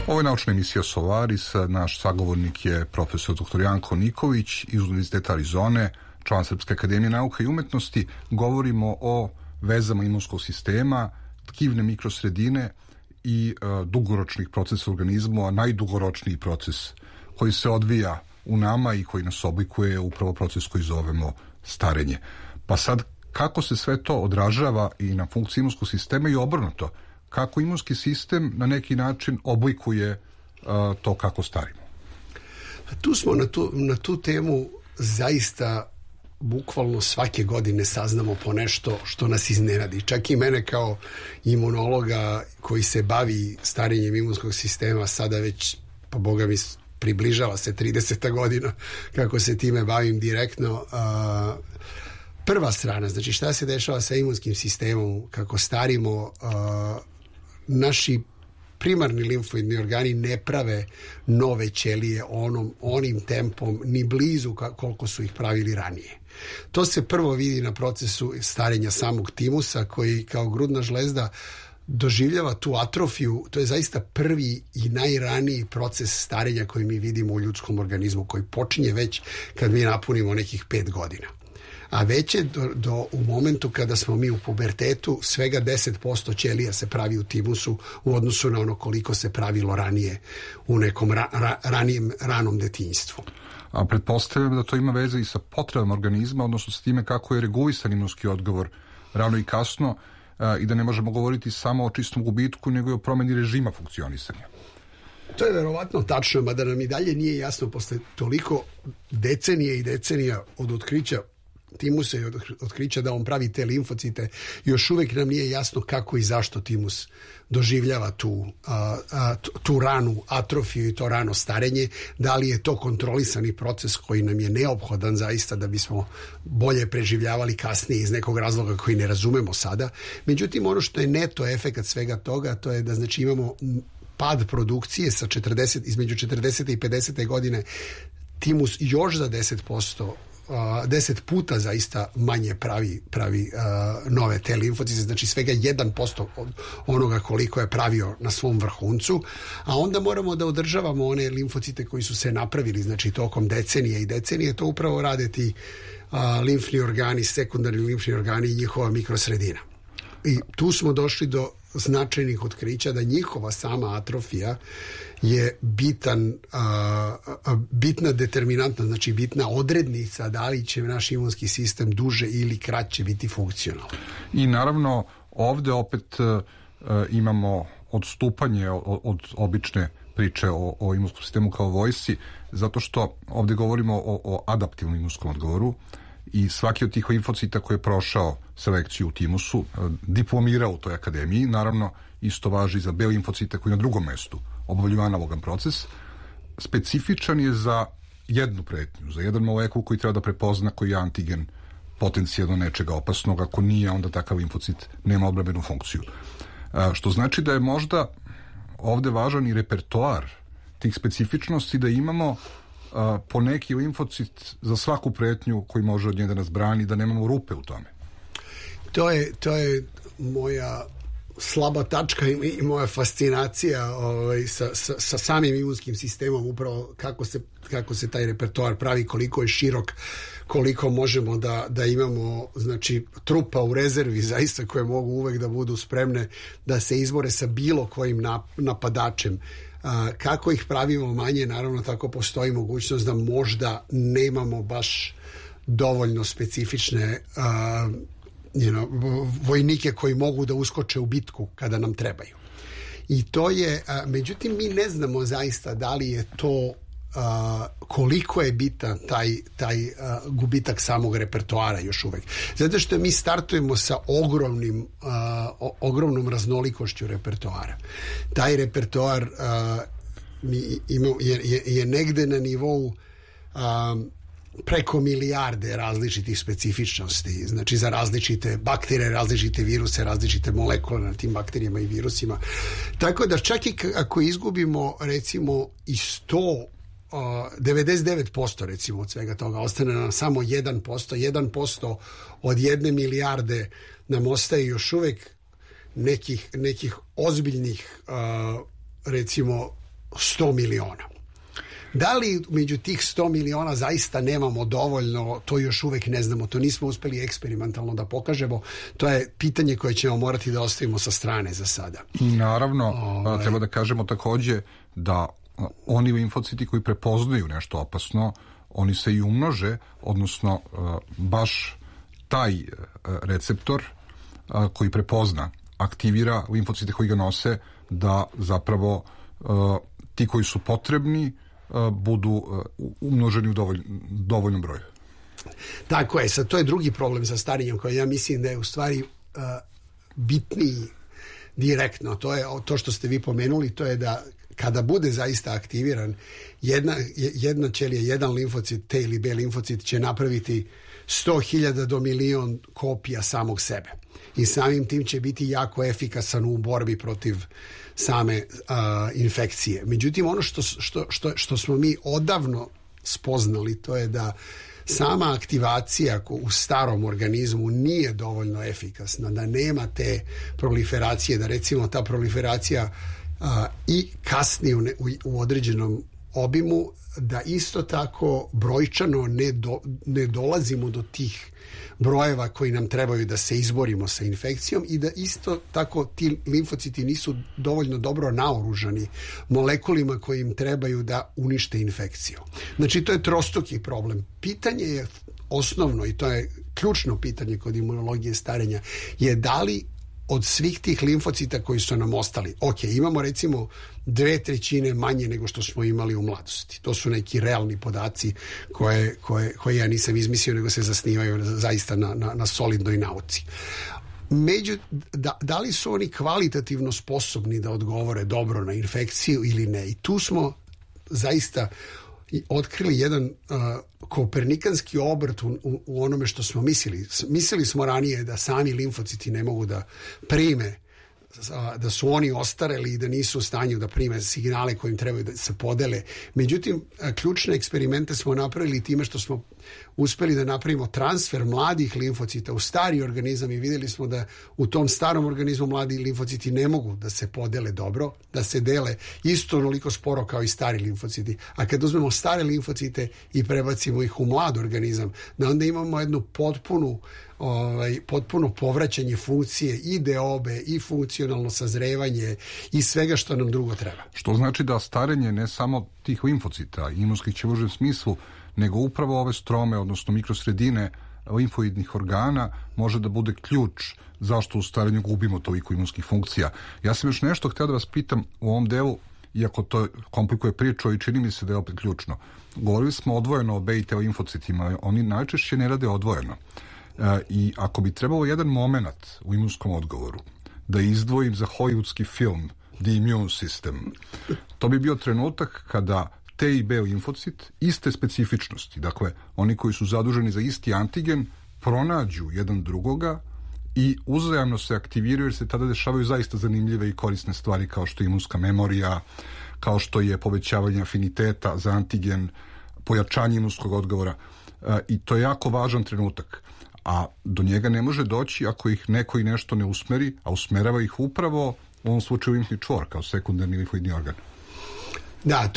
Ovo je naučna emisija Solaris. Naš sagovornik je profesor dr. Janko Niković iz Univerziteta Arizone, član Srpske akademije nauka i umetnosti. Govorimo o vezama imunskog sistema, tkivne mikrosredine i dugoročnih procesa u organizmu, a najdugoročniji proces koji se odvija u nama i koji nas oblikuje je upravo proces koji zovemo starenje. Pa sad, kako se sve to odražava i na funkciju imunskog sistema i obrnuto? Kako imunski sistem na neki način oblikuje to kako starimo? Tu smo na tu temu zaista bukvalno svake godine saznamo po nešto što nas iznenadi. Čak i mene kao imunologa koji se bavi starenjem imunskog sistema sada već, pa boga mi, približava se 30 godina kako se time bavim direktno. Prva strana, znači šta se dešava sa imunskim sistemom kako starimo, naši primarni limfoidni organi ne prave nove ćelije onim tempom ni blizu koliko su ih pravili ranije. To se prvo vidi na procesu starenja samog timusa koji kao grudna žlezda doživljava tu atrofiju. To je zaista prvi i najraniji proces starenja koji mi vidimo u ljudskom organizmu, koji počinje već kad mi napunimo nekih 5 godina. A već je u momentu kada smo mi u pubertetu, svega 10% ćelija se pravi u timusu u odnosu na ono koliko se pravilo ranije u nekom ranom detinjstvu. A pretpostavljam da to ima veze i sa potrebama organizma, odnosno s time kako je regulisan imunski odgovor rano i kasno, i da ne možemo govoriti samo o čistom gubitku, nego i o promeni režima funkcionisanja. To je verovatno tačno, mada nam i dalje nije jasno posle toliko decenije i decenija od otkrića timusa i otkrića da on pravi te limfocite, još uvek nam nije jasno kako i zašto timus doživljava tu ranu atrofiju i to rano starenje. Da li je to kontrolisani proces koji nam je neophodan zaista da bismo bolje preživljavali kasnije iz nekog razloga koji ne razumemo sada. Međutim, ono što je neto efekat svega toga, to je da znači imamo pad produkcije sa između 40. i 50. godine, timus još za 10 puta zaista manje pravi nove te limfocite, znači svega 1% od onoga koliko je pravio na svom vrhuncu, a onda moramo da održavamo one limfocite koji su se napravili, znači tokom decenije i decenije. To upravo rade ti limfni organi, sekundarni limfni organi i njihova mikrosredina. I tu smo došli do značajnih otkrića da njihova sama atrofija je bitna determinantna, znači bitna odrednica da li će naš imunski sistem duže ili kraće biti funkcionalan. I naravno ovde opet imamo odstupanje od obične priče o imunskom sistemu kao vojsci, zato što ovde govorimo o adaptivnom imunskom odgovoru i svaki od tih limfocita koji je prošao selekciju u timusu, diplomirao u toj akademiji, naravno isto važi za B limfocite koji je na drugom mestu obavljaju analogan proces, specifičan je za jednu pretnju, za jedan molekul koji treba da prepozna koji je antigen potencijalno nečega opasnog. Ako nije, onda takav limfocit nema odbrambenu funkciju. Što znači da je možda ovde važan i repertoar tih specifičnosti, da imamo po neki limfocit za svaku pretnju koji može od nje da nas brani, da nemamo rupe u tome. To je moja slaba tačka i moja fascinacija sa samim imunskim sistemom, upravo kako se taj repertoar pravi, koliko je širok, koliko možemo da imamo znači trupa u rezervi zaista koje mogu uvek da budu spremne da se izbore sa bilo kojim napadačem. Kako ih pravimo manje, naravno tako postoji mogućnost da možda nemamo baš dovoljno specifične vojnike koji mogu da uskoče u bitku kada nam trebaju. I to je, međutim, mi ne znamo zaista da li je to koliko je bitan taj gubitak samog repertoara još uvek. Zato što mi startujemo sa ogromnom raznolikošću repertoara. Taj repertoar je negde na nivou preko milijarde različitih specifičnosti, znači za različite bakterije, različite viruse, različite molekule na tim bakterijama i virusima. Tako da čak i ako izgubimo recimo i 99% recimo od svega toga, ostane nam samo 1% od 1 milijarde nam ostaje još uvek nekih ozbiljnih recimo 100 miliona. Da li među tih 100 miliona zaista nemamo dovoljno, to još uvek ne znamo, to nismo uspeli eksperimentalno da pokažemo, to je pitanje koje ćemo morati da ostavimo sa strane za sada. I naravno, treba da kažemo takođe da oni limfociti koji prepoznaju nešto opasno, oni se i umnože, odnosno baš taj receptor koji prepozna aktivira limfocite koji ga nose da zapravo ti koji su potrebni budu umnoženi u dovoljnom broju. Tako je, sad to je drugi problem sa starenjem koji ja mislim da je u stvari bitniji direktno. To je to što ste vi pomenuli, to je da kada bude zaista aktiviran jedna ćelija, jedan limfocit, T ili B limfocit će napraviti 100.000 do milion kopija samog sebe. I samim tim će biti jako efikasan u borbi protiv same infekcije. Međutim, ono što smo mi odavno spoznali, to je da sama aktivacija u starom organizmu nije dovoljno efikasna, da nema te proliferacije, da recimo ta proliferacija i kasni u određenom obimu, da isto tako brojčano ne dolazimo do tih brojeva koji nam trebaju da se izborimo sa infekcijom i da isto tako ti limfociti nisu dovoljno dobro naoružani molekulima koji im trebaju da unište infekciju. Znači, to je trostruki problem. Pitanje je osnovno, i to je ključno pitanje kod imunologije starenja, je da li od svih tih limfocita koji su nam ostali, imamo recimo 2/3 manje nego što smo imali u mladosti. To su neki realni podaci koje ja nisam izmislio, nego se zasnivaju zaista na solidnoj nauci. Da li su oni kvalitativno sposobni da odgovore dobro na infekciju ili ne? I tu smo zaista otkrili jedan kopernikanski obrt u onome što smo mislili. Mislili smo ranije da sami limfociti ne mogu da prime, da su oni ostareli i da nisu u stanju da prime signale kojim trebaju da se podele. Međutim, ključne eksperimente smo napravili time što smo uspeli da napravimo transfer mladih limfocita u stari organizam i vidjeli smo da u tom starom organizmu mladi limfociti ne mogu da se podele dobro, da se dele isto onoliko sporo kao i stari limfociti. A kad uzmemo stare limfocite i prebacimo ih u mlad organizam, da onda imamo jednu potpuno povraćanje funkcije i deobe i funkcionalno sazrevanje i svega što nam drugo treba. Što znači da starenje ne samo tih limfocita i imunskih će u užem smislu, nego upravo ove strome, odnosno mikrosredine limfoidnih organa može da bude ključ zašto u starenju gubimo toliko imunskih funkcija. Ja sam još nešto htio da vas pitam u ovom delu, iako to komplikuje priču i čini mi se da je opet ključno. Govorili smo odvojeno o B i T limfocitima, oni najčešće ne rade odvojeno. I ako bi trebalo jedan moment u imunskom odgovoru da izdvojim za hollywoodski film The Immune System, to bi bio trenutak kada T i B limfocit iste specifičnosti, dakle oni koji su zaduženi za isti antigen pronađu jedan drugoga i uzajamno se aktiviraju jer se tada dešavaju zaista zanimljive i korisne stvari kao što je imunska memorija, kao što je povećavanje afiniteta za antigen, pojačanje imunskog odgovora i to je jako važan trenutak. A do njega ne može doći ako ih neko i nešto ne usmeri, a usmerava ih upravo u ovom slučaju limfni čvor kao sekundarni limfoidni organ. Da,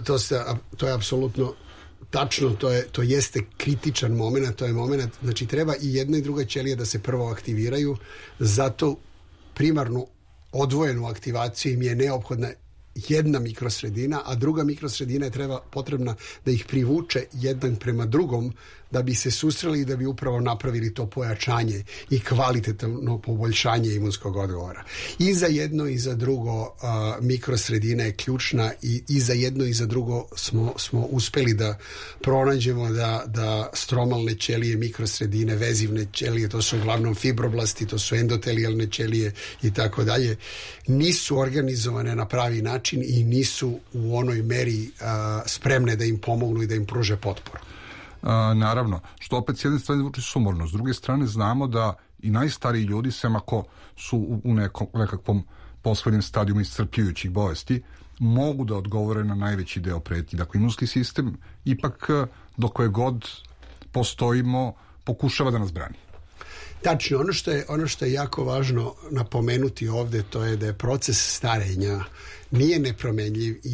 to je apsolutno tačno, to jeste kritičan moment, to je moment, znači treba i jedna i druga ćelija da se prvo aktiviraju, zato primarnu odvojenu aktivaciju im je neophodna jedna mikrosredina, a druga mikrosredina je potrebna da ih privuče jedan prema drugom da bi se susreli i da bi upravo napravili to pojačanje i kvalitetno poboljšanje imunskog odgovora. I za jedno i za drugo mikrosredina je ključna i za jedno i za drugo smo uspeli da pronađemo da stromalne ćelije, mikrosredine, vezivne ćelije, to su uglavnom fibroblasti, to su endotelijalne ćelije i tako dalje, nisu organizovane na pravi način i nisu u onoj meri spremne da im pomognu i da im pruže potporu. Naravno, što opet s jedne strane zvuči sumorno, s druge strane znamo da i najstariji ljudi, sem ako su u nekakvom poslednjem stadijumu iscrpljujućih bolesti, mogu da odgovore na najveći deo pretnji. Dakle, imunski sistem ipak do koje god postojimo pokušava da nas brani. Tačno, ono što je jako važno napomenuti ovde, to je da je proces starenja nije nepromenljiv i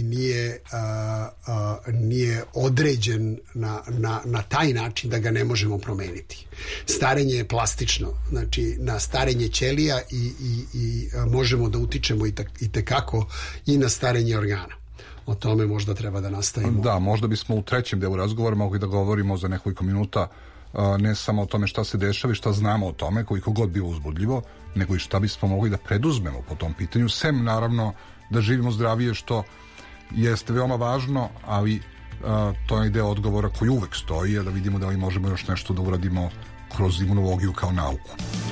nije određen na taj način da ga ne možemo promeniti. Starenje je plastično, znači na starenje ćelija i možemo da utičemo i tekako i na starenje organa. O tome možda treba da nastavimo. Da, možda bismo u trećem delu razgovora mogli da govorimo za nekoliko minuta ne samo o tome šta se dešava i šta znamo o tome, koliko god bilo uzbudljivo, nego i šta bismo mogli da preduzmemo po tom pitanju, sem naravno da živimo zdravije, što jeste veoma važno, ali to je deo odgovora koji uvek stoji, da vidimo da li možemo još nešto da uradimo kroz imunologiju kao nauku.